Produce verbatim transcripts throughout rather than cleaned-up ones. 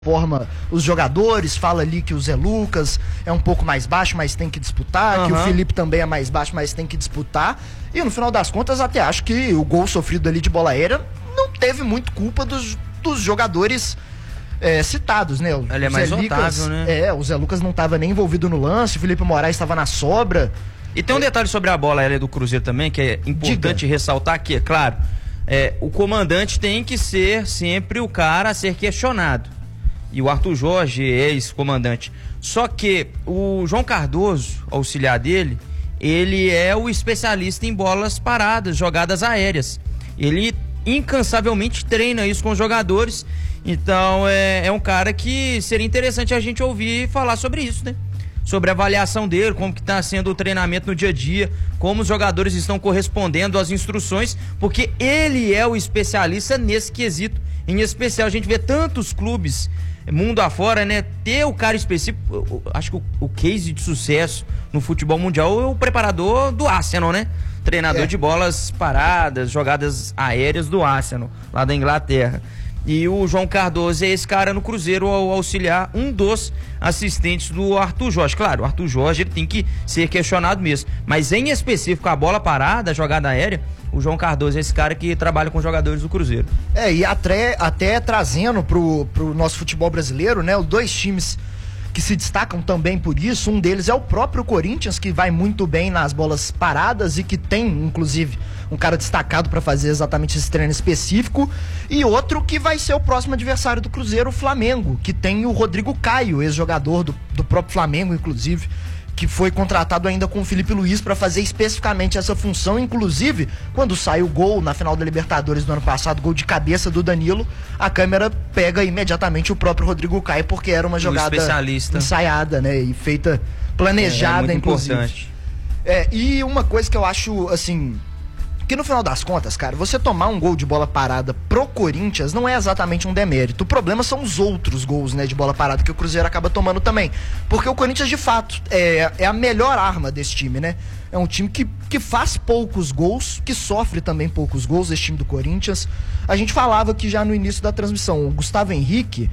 forma os jogadores, fala ali que o Zé Lucas é um pouco mais baixo, mas tem que disputar, uhum. que o Felipe também é mais baixo, mas tem que disputar, e no final das contas até acho que o gol sofrido ali de bola aérea não teve muito culpa dos, dos jogadores é, citados, né? O Ele é mais notável, né? É, o Zé Lucas não estava nem envolvido no lance, o Felipe Moraes estava na sobra. E tem um é... detalhe sobre a bola aérea do Cruzeiro também, que é importante Diga. ressaltar que, é claro, é, o comandante tem que ser sempre o cara a ser questionado. E o Arthur Jorge, ex-comandante. Só que o João Cardoso, auxiliar dele, ele é o especialista em bolas paradas, jogadas aéreas. Ele incansavelmente treina isso com os jogadores. Então é, é um cara que seria interessante a gente ouvir falar sobre isso, né? Sobre a avaliação dele, como que está sendo o treinamento no dia a dia, como os jogadores estão correspondendo às instruções, porque ele é o especialista nesse quesito. Em especial, a gente vê tantos clubes mundo afora, né? Ter o cara específico, acho que o, o case de sucesso no futebol mundial é o preparador do Arsenal, né? Treinador é. de bolas paradas, jogadas aéreas do Arsenal, lá da Inglaterra. E o João Cardoso é esse cara no Cruzeiro ao auxiliar, um dos assistentes do Arthur Jorge. Claro, o Arthur Jorge ele tem que ser questionado mesmo, mas em específico a bola parada, a jogada aérea, o João Cardoso é esse cara que trabalha com os jogadores do Cruzeiro. É, e até, até trazendo pro, pro nosso futebol brasileiro, né, os dois times que se destacam também por isso, um deles é o próprio Corinthians, que vai muito bem nas bolas paradas e que tem, inclusive, um cara destacado para fazer exatamente esse treino específico, e outro que vai ser o próximo adversário do Cruzeiro, o Flamengo, que tem o Rodrigo Caio, ex-jogador do, do próprio Flamengo, inclusive, que foi contratado ainda com o Felipe Luiz para fazer especificamente essa função. Inclusive, quando sai o gol na final da Libertadores do ano passado, gol de cabeça do Danilo, a câmera pega imediatamente o próprio Rodrigo Caio, porque era uma jogada ensaiada, né, e feita, planejada, é, é inclusive. Importante. É, e uma coisa que eu acho, assim, que no final das contas, cara, você tomar um gol de bola parada pro Corinthians não é exatamente um demérito. O problema são os outros gols, né, de bola parada que o Cruzeiro acaba tomando também. Porque o Corinthians, de fato, é, é a melhor arma desse time, né? É um time que, que faz poucos gols, que sofre também poucos gols, esse time do Corinthians. A gente falava que já no início da transmissão, o Gustavo Henrique,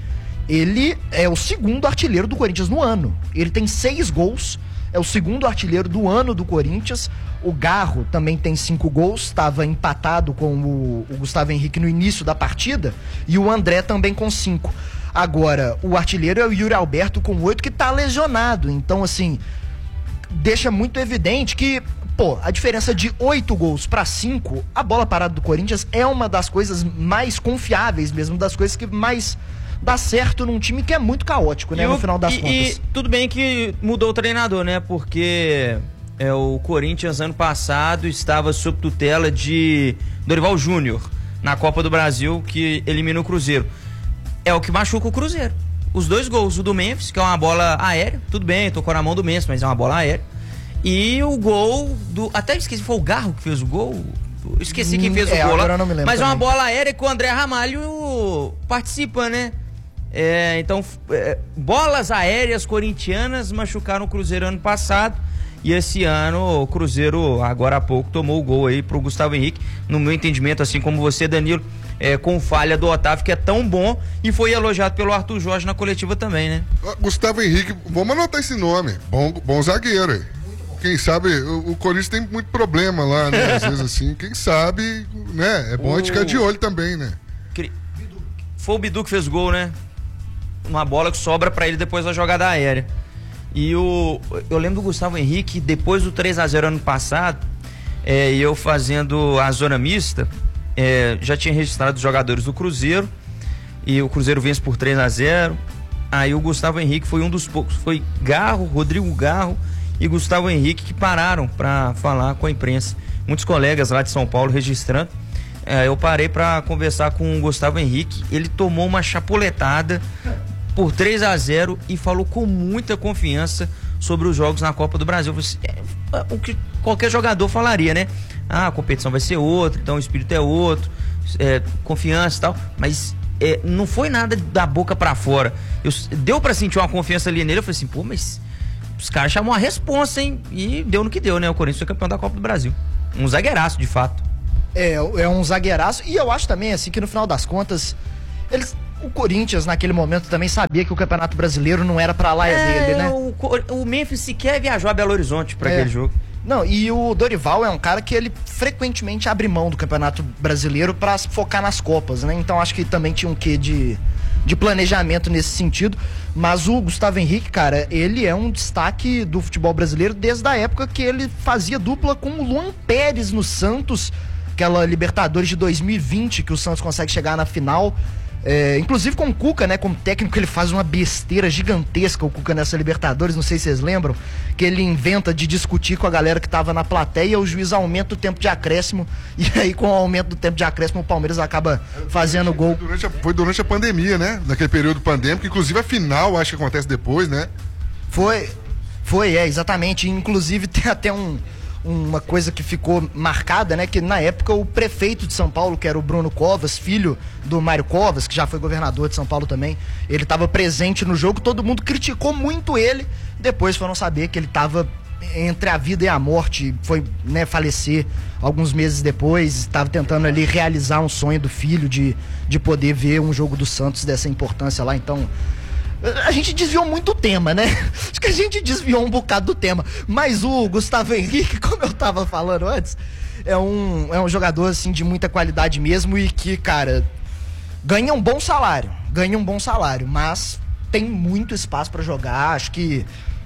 ele é o segundo artilheiro do Corinthians no ano. Ele tem seis gols, é o segundo artilheiro do ano do Corinthians. O Garro também tem cinco gols, estava empatado com o, o Gustavo Henrique no início da partida, e o André também com cinco. Agora, o artilheiro é o Yuri Alberto com oito, que está lesionado. Então, assim, deixa muito evidente que, pô, a diferença de oito gols para cinco, a bola parada do Corinthians é uma das coisas mais confiáveis mesmo, das coisas que mais dá certo num time que é muito caótico, né, e no o, final das e, contas. E tudo bem que mudou o treinador, né, porque é, o Corinthians ano passado estava sob tutela de Dorival Júnior na Copa do Brasil, que elimina o Cruzeiro. É o que machuca o Cruzeiro. Os dois gols, o do Memphis, que é uma bola aérea, tudo bem, tocou na mão do Memphis, mas é uma bola aérea. E o gol do... Até esqueci, foi o Garro que fez o gol? Esqueci quem fez hum, o é, gol lá. Não me lembro mas é uma bola aérea que o André Ramalho participa, né? É, então, é, bolas aéreas corintianas machucaram o Cruzeiro ano passado. E esse ano o Cruzeiro, agora há pouco, tomou o gol aí pro Gustavo Henrique. No meu entendimento, assim como você, Danilo, é, com falha do Otávio, que é tão bom, e foi elogiado pelo Arthur Jorge na coletiva também, né? Gustavo Henrique, vamos anotar esse nome. Bom, bom zagueiro aí. Quem sabe, o, o Corinthians tem muito problema lá, né? Às vezes assim, quem sabe, né? É bom o... a gente ficar de olho também, né? Foi o Bidu que fez o gol, né? Uma bola que sobra pra ele depois da jogada aérea. E o, eu lembro do Gustavo Henrique, depois do três a zero ano passado, é, eu fazendo a zona mista, é, já tinha registrado os jogadores do Cruzeiro, e o Cruzeiro vence por três a zero. Aí o Gustavo Henrique foi um dos poucos, foi Garro, Rodrigo Garro e Gustavo Henrique que pararam para falar com a imprensa. Muitos colegas lá de São Paulo registrando. É, eu parei para conversar com o Gustavo Henrique, ele tomou uma chapuletada por três a zero e falou com muita confiança sobre os jogos na Copa do Brasil. É, o que qualquer jogador falaria, né? Ah, a competição vai ser outra, então o espírito é outro, é, confiança e tal, mas é, não foi nada da boca pra fora. Eu, deu pra sentir uma confiança ali nele, eu falei assim, pô, mas os caras chamam a responsa, hein? E deu no que deu, né? O Corinthians foi campeão da Copa do Brasil. Um zagueiraço, de fato. É, é um zagueiraço, e eu acho também, assim, que no final das contas, eles O Corinthians, naquele momento, também sabia que o Campeonato Brasileiro não era pra lá é, dele, né? O, o Memphis sequer viajou a Belo Horizonte pra é. aquele jogo. Não, e o Dorival é um cara que ele frequentemente abre mão do Campeonato Brasileiro pra focar nas Copas, né? Então acho que também tinha um quê de, de planejamento nesse sentido. Mas o Gustavo Henrique, cara, ele é um destaque do futebol brasileiro desde a época que ele fazia dupla com o Luan Pérez no Santos, aquela Libertadores de dois mil e vinte, que o Santos consegue chegar na final. É, inclusive com o Cuca, né, como técnico, ele faz uma besteira gigantesca, o Cuca, nessa Libertadores, não sei se vocês lembram, que ele inventa de discutir com a galera que tava na plateia, o juiz aumenta o tempo de acréscimo, e aí com o aumento do tempo de acréscimo o Palmeiras acaba fazendo gol. Foi durante a, foi durante a pandemia, né, naquele período pandêmico, inclusive a final acho que acontece depois, né? Foi, foi, é, exatamente, inclusive tem até um... uma coisa que ficou marcada, né, que na época o prefeito de São Paulo, que era o Bruno Covas, filho do Mário Covas, que já foi governador de São Paulo também, ele estava presente no jogo, todo mundo criticou muito ele, depois foram saber que ele estava entre a vida e a morte, foi, né, falecer alguns meses depois, estava tentando ali realizar um sonho do filho de, de poder ver um jogo do Santos dessa importância lá, então... A gente desviou muito o tema, né? Acho que a gente desviou um bocado do tema. Mas o Gustavo Henrique, como eu tava falando antes, é um, é um jogador, assim, de muita qualidade mesmo e que, cara, ganha um bom salário. Ganha um bom salário, mas tem muito espaço pra jogar. Acho que...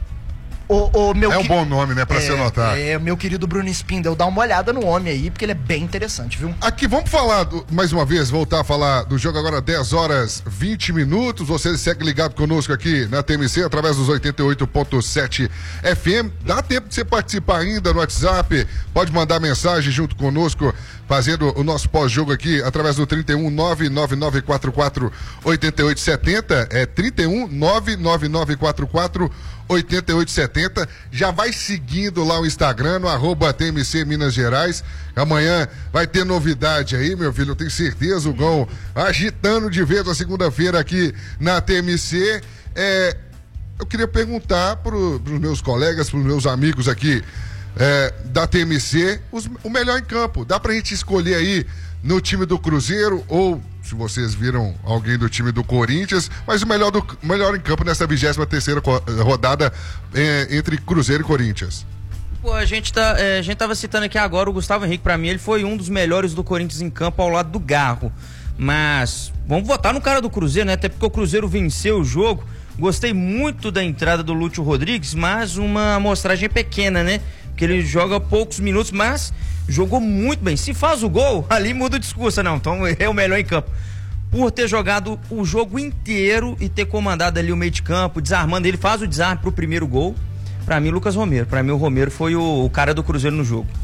O, o meu é um bom nome, né, pra é, se anotar. É, meu querido Bruno Spindel, dá uma olhada no homem aí, porque ele é bem interessante, viu? Aqui, vamos falar, do, mais uma vez, voltar a falar do jogo agora, dez horas, vinte minutos. Você segue ligado conosco aqui na T M C, através dos oitenta e oito ponto sete F M. Dá tempo de você participar ainda no WhatsApp, pode mandar mensagem junto conosco, fazendo o nosso pós-jogo aqui, através do trinta e um, nove nove nove quatro quatro, oito oito sete zero, é trinta e um, nove nove nove quatro quatro, oito oito sete zero. Já vai seguindo lá o Instagram, no arroba T M C Minas Gerais. Amanhã vai ter novidade aí, meu filho, eu tenho certeza. O Gão agitando de vez a segunda-feira aqui na T M C. É, eu queria perguntar para os meus colegas, para os meus amigos aqui é, da T M C, os, o melhor em campo. Dá pra gente escolher aí no time do Cruzeiro ou... se vocês viram alguém do time do Corinthians, mas o melhor, do, melhor em campo nessa vigésima terceira rodada é, entre Cruzeiro e Corinthians. Pô, a gente, tá, é, a gente tava citando aqui agora o Gustavo Henrique, pra mim ele foi um dos melhores do Corinthians em campo ao lado do Garro, mas vamos votar no cara do Cruzeiro, né, até porque o Cruzeiro venceu o jogo. Gostei muito da entrada do Lúcio Rodrigues, mas uma amostragem pequena, né, porque ele joga poucos minutos, mas jogou muito bem. Se faz o gol, ali muda o discurso, não, então é o melhor em campo. Por ter jogado o jogo inteiro e ter comandado ali o meio de campo, desarmando, ele faz o desarme pro primeiro gol. Pra mim, Lucas Romero. Pra mim, o Romero foi o, o cara do Cruzeiro no jogo.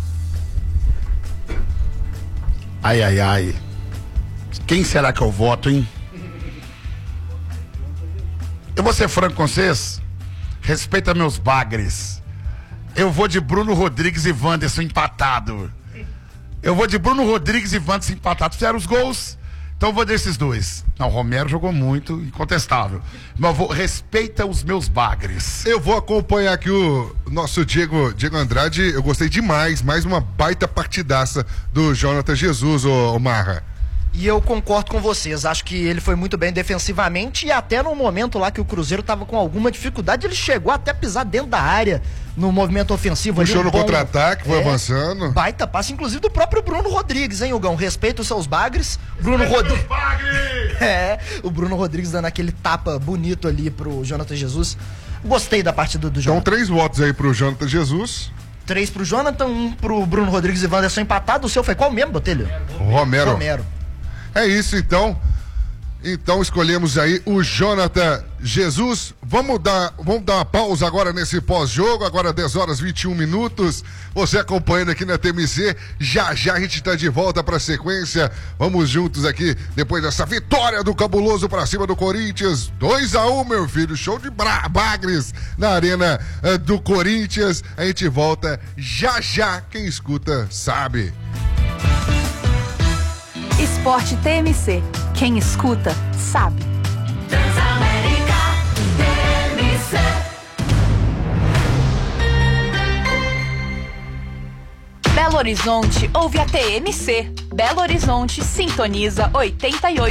Ai, ai, ai. Quem será que eu voto, hein? Eu vou ser franco com vocês. Respeita meus bagres. Eu vou de Bruno Rodrigues e Wanderson empatado. Eu vou de Bruno Rodrigues e Wanderson empatado. Fizeram os gols, então eu vou desses dois. Não, o Romero jogou muito, incontestável. Mas eu vou, respeita os meus bagres. Eu vou acompanhar aqui o nosso Diego, Diego Andrade. Eu gostei demais, mais uma baita partidaça do Jonathan Jesus, ô, ô Marra. E eu concordo com vocês, acho que ele foi muito bem defensivamente e até no momento lá que o Cruzeiro tava com alguma dificuldade, ele chegou até a pisar dentro da área no movimento ofensivo. Puxou ali, um no bom, contra-ataque, foi é, avançando. Baita passe, inclusive do próprio Bruno Rodrigues, hein, Hugão? Respeita os seus bagres. Bruno Rodrigues. É, o Bruno Rodrigues dando aquele tapa bonito ali pro Jonathan Jesus. Gostei da partida do Jonathan. Então, três votos aí pro Jonathan Jesus. Três pro Jonathan, um pro Bruno Rodrigues e Wanderson empatado. O seu foi qual mesmo, Botelho? Romero. Romero. É isso, então. Então escolhemos aí o Jonathan Jesus. Vamos dar, vamos dar uma pausa agora nesse pós-jogo. Agora dez horas e vinte e um minutos. Você acompanhando aqui na T M C. Já já a gente está de volta para a sequência. Vamos juntos aqui depois dessa vitória do Cabuloso para cima do Corinthians. dois a um, meu filho. Show de bagres na arena uh, do Corinthians. A gente volta já já. Quem escuta sabe. Esporte T M C. Quem escuta, sabe. Transamérica T M C. Belo Horizonte ouve a T M C. Belo Horizonte sintoniza oitenta e oito.